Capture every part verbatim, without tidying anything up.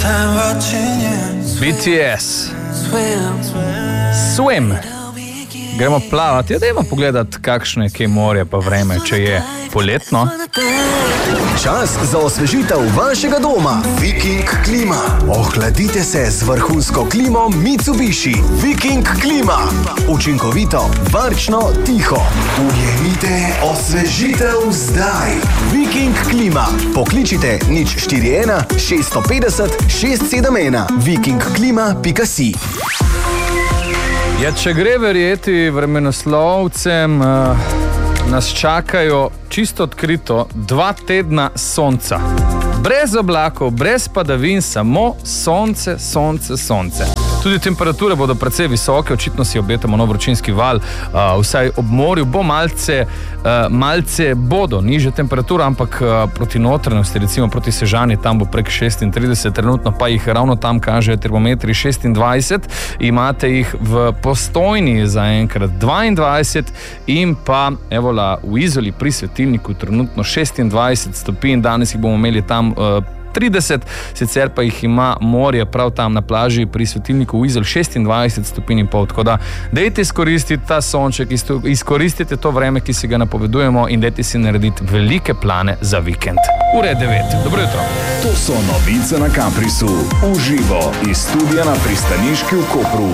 B T S Swim. Gremo plavati, ja, dajmo pogledati, kakšno je kaj morje pa vreme, če je poletno. Čas za osvežitev vašega doma. Viking Klima. Ohladite se z vrhunsko klimo Mitsubishi. Viking Klima. Učinkovito, varčno, tiho. Ujemite osvežitev zdaj. Viking Klima. Pokličite nič štiri ena šest pet nula šest sedem ena. viking klima pika si. Ja, če gre verjeti vremenoslovcem, uh, nas čakajo čisto odkrito dva tedna sonca. Brez oblakov, brez padavin, samo sonce, sonce, sonce. Tudi temperature bodo precej visoke, očitno si obetamo nov vročinski val, uh, vsaj ob morju bo malce, uh, malce bodo nižje temperature, ampak uh, proti notranjosti, recimo proti Sežani, tam bo prek šestintrideset, trenutno pa jih ravno tam kažejo termometri šestindvajset, imate jih v Postojni zaenkrat dvaindvajset in pa evola v Izoli pri svetilniku trenutno šestindvajset stopinj, danes jih bomo imeli tam uh, trideset, sicer pa jih ima morje prav tam na plaži pri svetilniku v Izoli šestindvajset stopinj in pol, tako da dajte izkoristiti ta sonček, izkoristite to vreme, ki si ga napovedujemo in dajte si narediti velike plane za vikend. Ure devet. Dobro jutro. To so novice na Caprisu. Uživo iz studia na pristaniški v Kopru.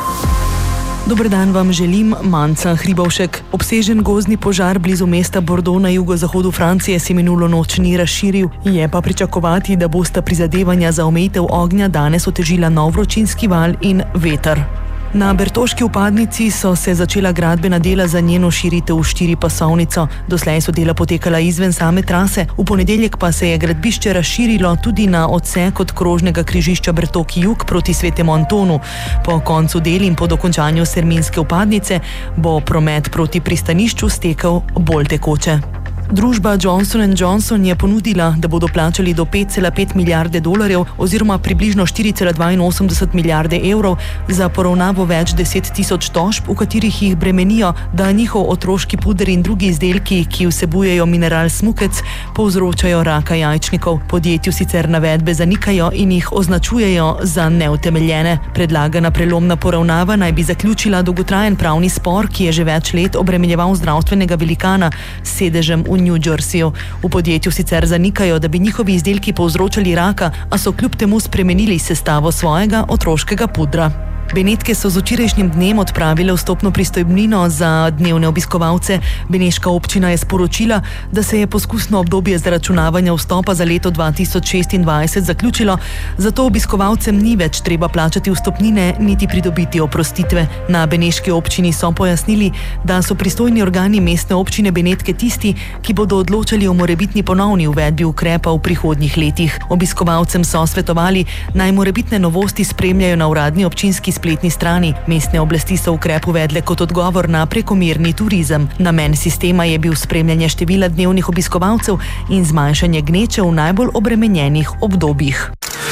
Dober dan vam želim, Manca Hribovšek. Obsežen gozdni požar blizu mesta Bordeaux na jugozahodu Francije se minulo noč ni razširil, je pa pričakovati, da bosta prizadevanja za omejitev ognja danes otežila nov vročinski val in veter. Na Bertoški vpadnici so se začela gradbena dela za njeno širitev v štiripasovnico. Doslej so dela potekala izven same trase, v ponedeljek pa se je gradbišče razširilo tudi na odsek od krožnega križišča Bertoki jug proti Svetemu Antonu. Po koncu del in po dokončanju Serminske vpadnice bo promet proti pristanišču stekel bolj tekoče. Družba Johnson and Johnson je ponudila, da bodo plačali do pet cela pet milijarde dolarjev oziroma približno štiri cela dvainosemdeset milijarde evrov za poravnavo več deset tisoč tožb, v katerih jih bremenijo, da njihov otroški puder in drugi izdelki, ki vsebujejo mineral smukec, povzročajo raka jajčnikov. Podjetju sicer navedbe zanikajo in jih označujejo za neutemeljene. Predlagana prelomna poravnava naj bi zaključila dolgotrajen pravni spor, ki je že več let obremenjeval zdravstvenega velikana s sedežem v New Jerseyju. V podjetju sicer zanikajo, da bi njihovi izdelki povzročali raka, a so kljub temu spremenili sestavo svojega otroškega pudra. Benetke so z včerajšnjim dnem odpravile vstopno pristojbnino za dnevne obiskovalce. Beneška občina je sporočila, da se je poskusno obdobje zaračunavanja vstopa za leto dva tisoč šestindvajset zaključilo, zato obiskovalcem ni več treba plačati vstopnine niti pridobiti oprostitve. Na beneški občini so pojasnili, da so pristojni organi mestne občine Benetke tisti, ki bodo odločali o morebitni ponovni uvedbi ukrepa v prihodnjih letih. Obiskovalcem so svetovali, naj morebitne novosti spremljajo na uradni občinski spletni strani. Mestne oblasti so ukrep uvedle kot odgovor na prekomerni turizem. Namen sistema je bil spremljanje števila dnevnih obiskovalcev in zmanjšanje gneče v najbolj obremenjenih obdobjih.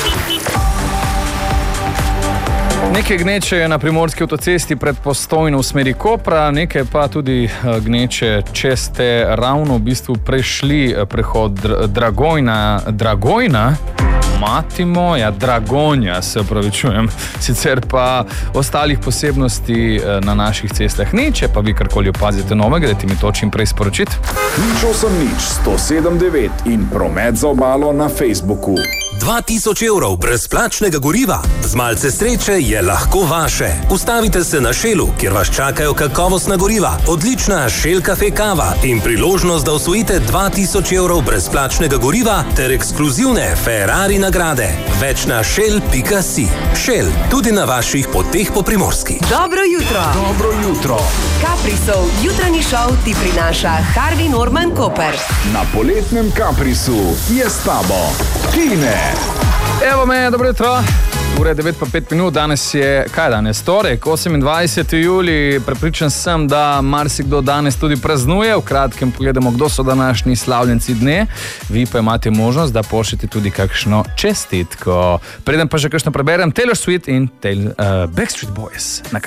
Nekaj gneče je na primorski avtocesti pred Postojno v smeri Kopra, nekaj pa tudi gneče, če ste ravno v bistvu prešli prehod Dragojna, Dragojna, Mati moja, Dragonja, se opravičujem, sicer pa ostalih posebnosti na naših cestah ni, če pa vi karkoli opazite novega, dajte mi to čim prej sporočiti. nič osem nič sto sedem devet in promet za obalo na Facebooku. dva tisoč evrov brezplačnega goriva. Z malce sreče je lahko vaše. Ustavite se na Shellu, kjer vas čakajo kakovostna goriva, odlična Shell Cafe kava in priložnost, da osvojite dva tisoč evrov brezplačnega goriva ter ekskluzivne Ferrari nagrade. Več na shell pika si. Shell, tudi na vaših poteh po Primorski. Dobro jutro. Dobro jutro. Caprisov jutranji šov ti prinaša Harvey Norman Koper. Na poletnem Caprisu je s tabo Tine. Evo me, dobro jutro. Ure devet pa pet minut, danes je, kaj je danes, torek, osemindvajseti julij, prepričan sem, da marsikdo danes tudi praznuje, v kratkem pogledamo, kdo so današnji slavljenci dne, vi pa imate možnost, da pošljete tudi kakšno čestitko. Preden pa že kakšno preberem, Taylor Swift in Taylor, uh, Backstreet Boys.